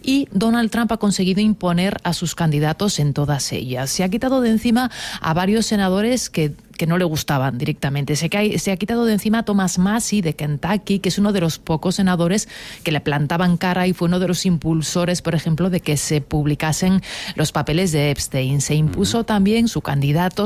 y Donald Trump ha conseguido imponer a sus candidatos en todas ellas. Se ha quitado de encima a varios senadores que no le gustaban directamente. Se ha quitado de encima a Thomas Massie de Kentucky, que es uno de los pocos senadores que le plantaban cara y fue uno de los impulsores, por ejemplo, de que se publicasen los papeles de Epstein. Se impuso también su candidata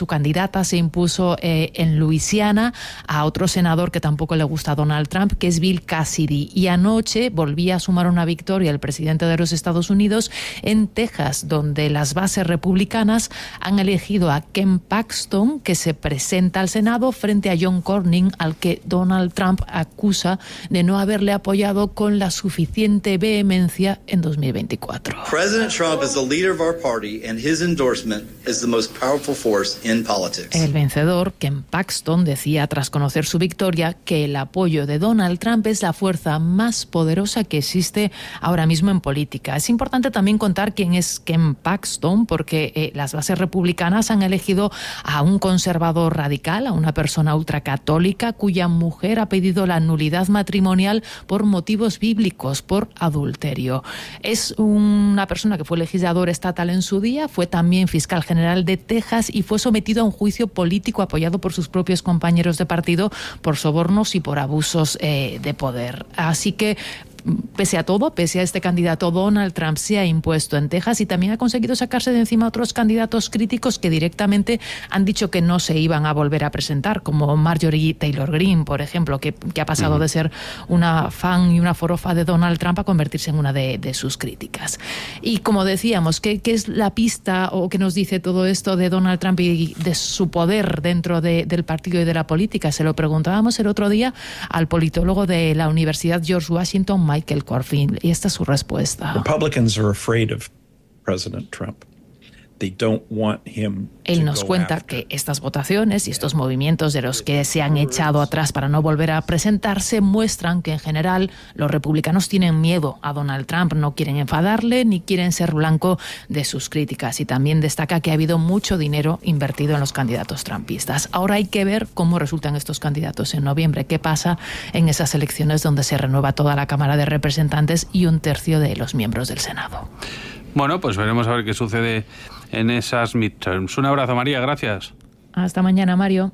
se impuso en Luisiana a otro senador que tampoco le gusta a Donald Trump, que es Bill Cassidy. Y anoche volvía a sumar una victoria el presidente de los Estados Unidos en Texas, donde las bases republicanas han elegido a Ken Paxton, que se presenta al Senado frente a John Cornyn, al que Donald Trump acusa de no haberle apoyado con la suficiente vehemencia en 2024. President Trump is the leader of our party and his endorsement is the most powerful force in politics. El vencedor, Ken Paxton, decía tras conocer su victoria que el apoyo de Donald Trump es la fuerza más poderosa que existe ahora mismo en política. Es importante también contar quién es Ken Paxton, porque las bases republicanas han elegido a un conservador radical, a una persona ultracatólica cuya mujer ha pedido la nulidad matrimonial por motivos bíblicos, por adulterio. Es una persona que fue legislador estatal en su día, fue también fiscal general de Texas y fue sometido a un juicio político apoyado por sus propios compañeros de partido por sobornos y por abusos de poder. Así que pese a todo, pese a este candidato, Donald Trump se ha impuesto en Texas y también ha conseguido sacarse de encima a otros candidatos críticos que directamente han dicho que no se iban a volver a presentar, como Marjorie Taylor Greene, por ejemplo, que ha pasado de ser una fan y una forofa de Donald Trump a convertirse en una de sus críticas. Y como decíamos, ¿qué es la pista o qué nos dice todo esto de Donald Trump y de su poder dentro del partido y de la política? Se lo preguntábamos el otro día al politólogo de la Universidad George Washington, Michael Corfin, y esta es su respuesta. Republicans are afraid of President Trump. They don't want him. Él nos cuenta que estas votaciones y estos movimientos de los que se han echado atrás para no volver a presentarse muestran que en general los republicanos tienen miedo a Donald Trump, no quieren enfadarle ni quieren ser blanco de sus críticas, y también destaca que ha habido mucho dinero invertido en los candidatos trumpistas. Ahora hay que ver cómo resultan estos candidatos en noviembre, qué pasa en esas elecciones donde se renueva toda la Cámara de Representantes y un tercio de los miembros del Senado. Bueno, pues veremos a ver qué sucede en esas midterms. Un abrazo, María, gracias. Hasta mañana, Mario.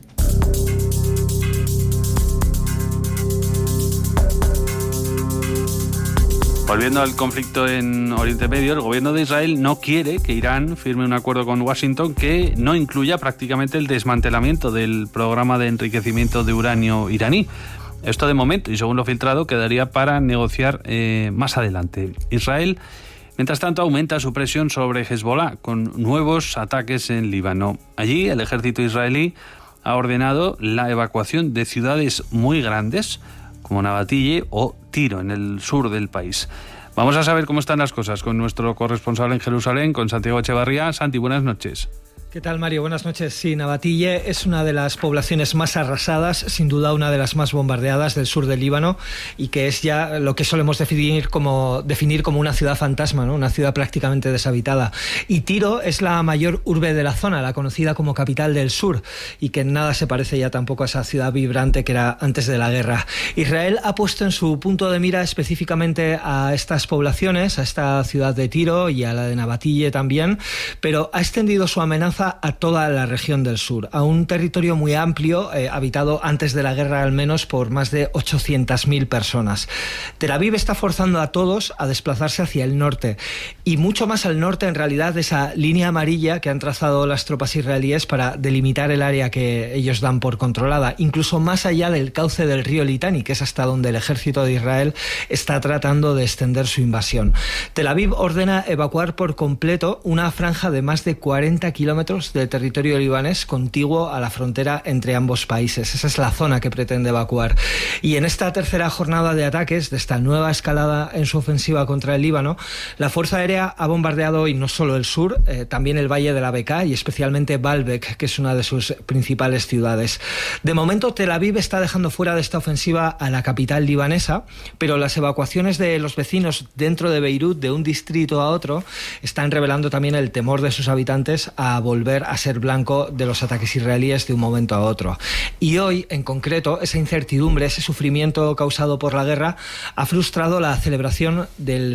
Volviendo al conflicto en Oriente Medio, el gobierno de Israel no quiere que Irán firme un acuerdo con Washington que no incluya prácticamente el desmantelamiento del programa de enriquecimiento de uranio iraní. Esto de momento, y según lo filtrado, quedaría para negociar más adelante. Israel, mientras tanto, aumenta su presión sobre Hezbollah con nuevos ataques en Líbano. Allí, el ejército israelí ha ordenado la evacuación de ciudades muy grandes, como Nabatille o Tiro, en el sur del país. Vamos a saber cómo están las cosas con nuestro corresponsal en Jerusalén, con Santiago Echevarría. Santi, buenas noches. ¿Qué tal, Mario? Buenas noches. Sí, Nabatille es una de las poblaciones más arrasadas, sin duda una de las más bombardeadas del sur del Líbano, y que es ya lo que solemos definir como una ciudad fantasma, ¿no? Una ciudad prácticamente deshabitada. Y Tiro es la mayor urbe de la zona, la conocida como capital del sur, y que en nada se parece ya tampoco a esa ciudad vibrante que era antes de la guerra. Israel ha puesto en su punto de mira específicamente a estas poblaciones, a esta ciudad de Tiro y a la de Nabatille también, pero ha extendido su amenaza a toda la región del sur, a un territorio muy amplio, habitado antes de la guerra al menos por más de 800.000 personas. Tel Aviv está forzando a todos a desplazarse hacia el norte, y mucho más al norte en realidad de esa línea amarilla que han trazado las tropas israelíes para delimitar el área que ellos dan por controlada, incluso más allá del cauce del río Litani, que es hasta donde el ejército de Israel está tratando de extender su invasión. Tel Aviv ordena evacuar por completo una franja de más de 40 kilómetros de territorio libanés contiguo a la frontera entre ambos países. Esa es la zona que pretende evacuar. Y en esta tercera jornada de ataques, de esta nueva escalada en su ofensiva contra el Líbano, la Fuerza Aérea ha bombardeado hoy no solo el sur, también el valle de la Bekaa y especialmente Baalbek, que es una de sus principales ciudades. De momento, Tel Aviv está dejando fuera de esta ofensiva a la capital libanesa, pero las evacuaciones de los vecinos dentro de Beirut, de un distrito a otro, están revelando también el temor de sus habitantes a volver a ser blanco de los ataques israelíes de un momento a otro. Y hoy, en concreto, esa incertidumbre, ese sufrimiento causado por la guerra, ha frustrado la celebración del